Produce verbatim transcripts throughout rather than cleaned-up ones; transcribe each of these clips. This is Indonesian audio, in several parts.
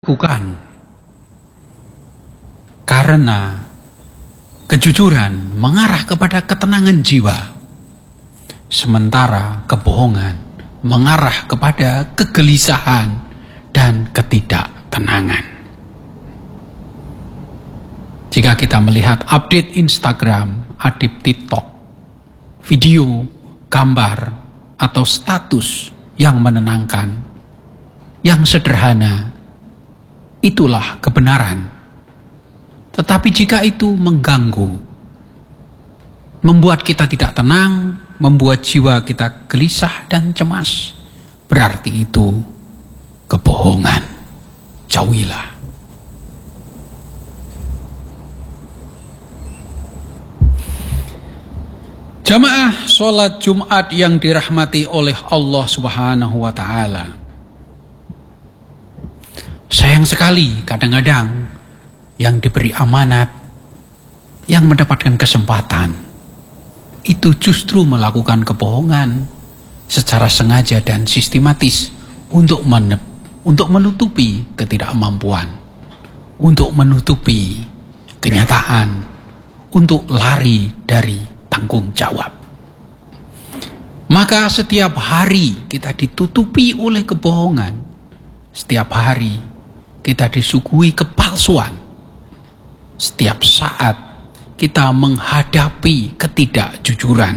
Bukan. Karena kejujuran mengarah kepada ketenangan jiwa, sementara kebohongan mengarah kepada kegelisahan dan ketidaktenangan. Jika kita melihat update Instagram, update TikTok, video, gambar, atau status yang menenangkan, yang sederhana, itulah kebenaran. Tetapi jika itu mengganggu, membuat kita tidak tenang, membuat jiwa kita gelisah dan cemas, berarti itu kebohongan. Jauhilah. Jamaah sholat Jumat yang dirahmati oleh Allah Subhanahu wa Ta'ala. Sayang sekali kadang-kadang yang diberi amanat, yang mendapatkan kesempatan, itu justru melakukan kebohongan secara sengaja dan sistematis untuk men untuk menutupi ketidakmampuan, untuk menutupi kenyataan, untuk lari dari tanggung jawab. Maka setiap hari kita ditutupi oleh kebohongan. Setiap hari kita disuguhi kepalsuan. Setiap saat kita menghadapi ketidakjujuran.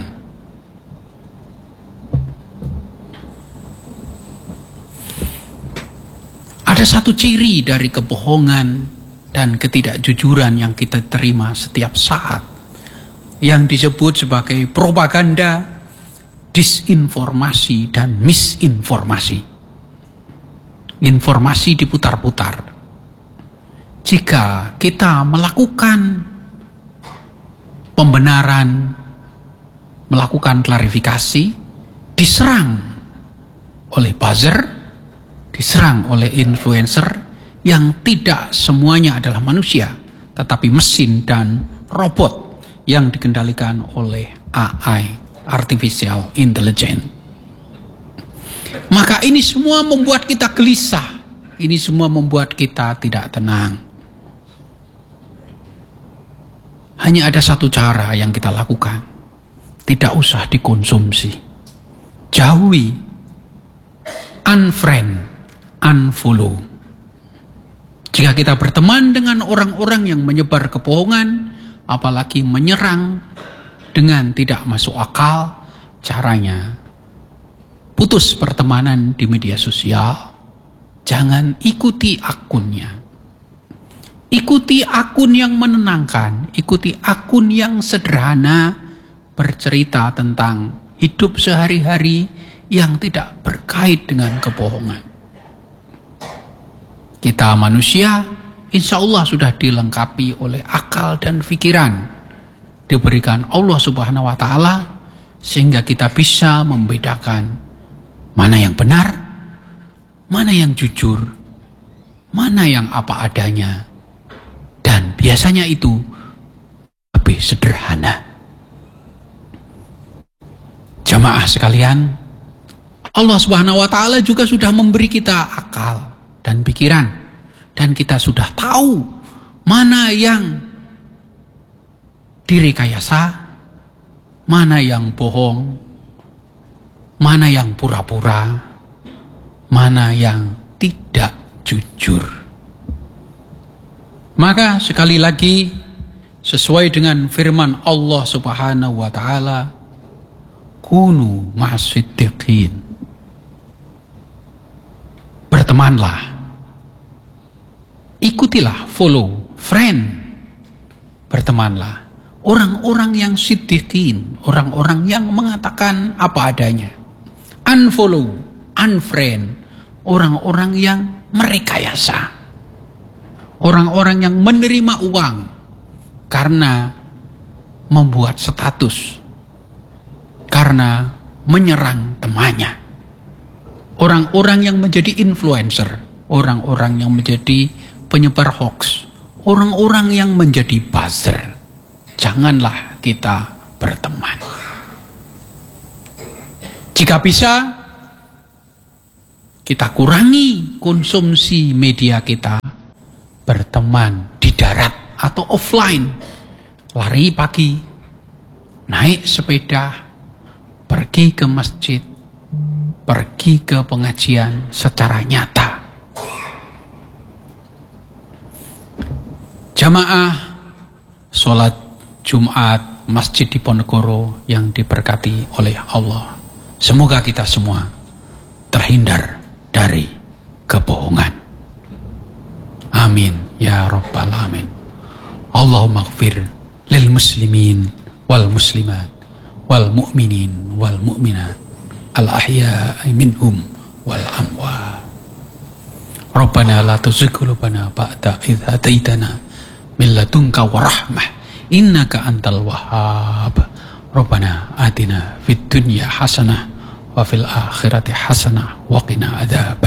Ada satu ciri dari kebohongan dan ketidakjujuran yang kita terima setiap saat, yang disebut sebagai propaganda, disinformasi, dan misinformasi. Informasi diputar-putar. Jika kita melakukan pembenaran, melakukan klarifikasi, diserang oleh buzzer, diserang oleh influencer yang tidak semuanya adalah manusia, tetapi mesin dan robot yang dikendalikan oleh A I, Artificial Intelligence. Maka ini semua membuat kita gelisah. Ini semua membuat kita tidak tenang. Hanya ada satu cara yang kita lakukan. Tidak usah dikonsumsi. Jauhi. Unfriend. Unfollow. Jika kita berteman dengan orang-orang yang menyebar kebohongan, apalagi menyerang dengan tidak masuk akal, caranya putus pertemanan di media sosial. Jangan ikuti akunnya. Ikuti akun yang menenangkan, ikuti akun yang sederhana, bercerita tentang hidup sehari-hari yang tidak berkait dengan kebohongan. Kita manusia, insya Allah sudah dilengkapi oleh akal dan pikiran, diberikan Allah Subhanahu wa Ta'ala, sehingga kita bisa membedakan mana yang benar, mana yang jujur, mana yang apa adanya. Dan biasanya itu lebih sederhana. Jamaah sekalian, Allah Subhanahu wa Ta'ala juga sudah memberi kita akal dan pikiran, dan kita sudah tahu mana yang direkayasa, mana yang bohong, mana yang pura-pura, mana yang tidak jujur. Maka sekali lagi, sesuai dengan firman Allah Subhanahu wa Ta'ala, kunu ma'as-siddiqin. Bertemanlah. Ikutilah, follow, friend. Bertemanlah. Orang-orang yang siddiqin, orang-orang yang mengatakan apa adanya. Unfollow, unfriend, orang-orang yang merekayasa. Orang-orang yang menerima uang karena membuat status, karena menyerang temannya. Orang-orang yang menjadi influencer, orang-orang yang menjadi penyebar hoax, orang-orang yang menjadi buzzer. Janganlah kita berteman. Jika bisa, kita kurangi konsumsi media kita, berteman di darat atau offline, lari pagi, naik sepeda, pergi ke masjid, pergi ke pengajian secara nyata. Jamaah sholat Jumat Masjid Diponegoro yang diberkati oleh Allah, semoga kita semua terhindar dari kebohongan. Amin ya rabbal alamin. Allahumma ighfir lil muslimin wal muslimat wal mu'minin wal mu'minat al ahya'i minhum wal amwat. Rabbana la tuzigh qulubana ba'da idh hadaitana min ladunka wa rahmah innaka antal wahhab. Rabbana atina fid dunya hasanah wa fil akhirati hasanah wa qina adzab